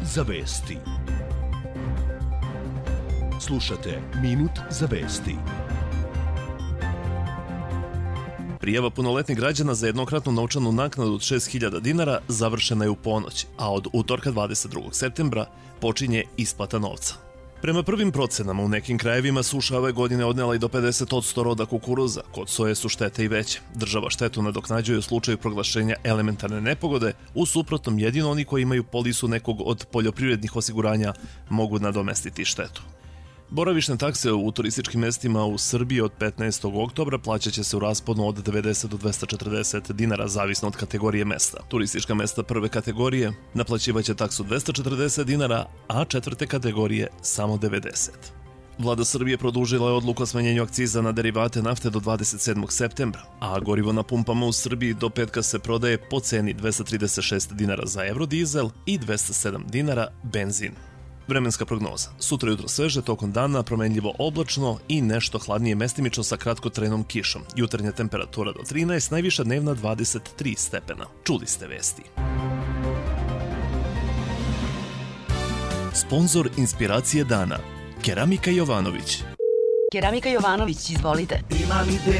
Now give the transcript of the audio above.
za vesti. Slušate Minut za vesti. Prijava punoletnih građana za jednokratnu novčanu naknadu od 6.000 dinara završena je u ponoć, a od utorka 22. septembra počinje isplata novca. Prema prvim procenama, u nekim krajevima suša ove godine odnela i do 50% roda kukuruza, kod soje su štete i veće. Država štetu nadoknađuje u slučaju proglašenja elementarne nepogode, u suprotnom jedino oni koji imaju polisu nekog od poljoprivrednih osiguranja mogu nadomestiti štetu. Boravišne takse u turističkim mestima u Srbiji od 15. oktobra plaćat će se u rasponu od 90 do 240 dinara, zavisno od kategorije mesta. Turistička mesta prve kategorije naplaćivaće taksu 240 dinara, a četvrte kategorije samo 90. Vlada Srbije produžila je odluku o smanjenju akciza na derivate nafte do 27. septembra, a gorivo na pumpama u Srbiji do petka se prodaje po ceni 236 dinara za evrodizel i 207 dinara benzin. Vremenska prognoza. Sutra jutro sveže, tokom dana promenljivo oblačno i nešto hladnije mestimično sa kratkotrajnom kišom. Jutarnja temperatura do 13, najviša dnevna 23 stepena. Čuli ste vesti. Sponzor inspiracije dana. Keramika Jovanović. Keramika Jovanović, izvolite. Imam ideju.